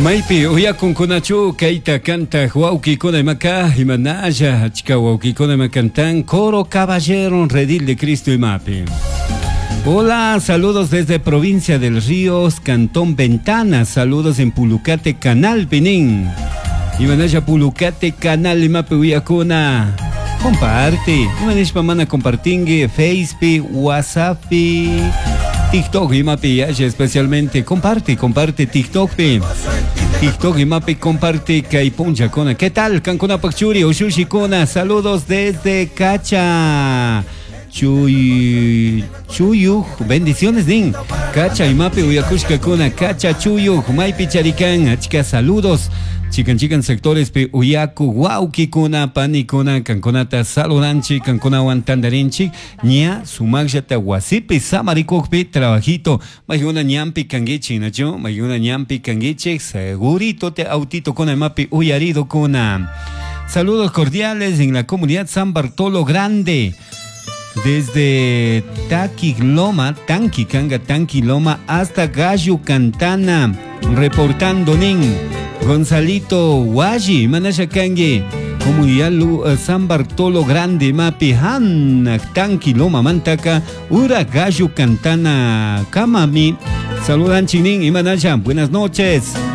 Maypi uyakunkunachu kaita canta wawkikuna imaka imanalla achka wawkikuna ima cantan Coro Caballero Redil de Cristo imapi. Hola, saludos desde Provincia del Ríos, Cantón Ventana, saludos en Pulucate Canal Pinín. Imanalla Pulucate Canal imapi uyakuna. Comparte, imanalla pamana compartingue Facebook, WhatsApp, TikTok imapi especialmente comparte TikTok pe. TikTok imapi comparte Kaipunja Kona. ¿Qué tal? Cancuna Pachuri Oshushi Kona. Saludos desde Cacha. Chuyuj, bendiciones din. Cacha imapi uyakushka Kona. Cacha Chuyuj, Maipi Charican. Achka saludos. Chican sectores pe uyaku wauki kuna pani kuna kankonata saludanchi kankona wantandarinchi nia sumagshata wasipi samarikokpi trabajito mayuna ñampi kangichi nacho mayuna ñampi kangichi segurito te autito kuna mapi uyarido kuna. Saludos cordiales en la comunidad San Bartolo Grande. Desde Tanquiloma hasta Gallo Cantana, reportando nin Gonzalito Waji, Manashakangi, comunidad San Bartolo Grande, Mapihan, Tanquiloma, Mantaca, Ura Gallo Cantana, Kamami, saludan Chinin y Manasha, buenas noches.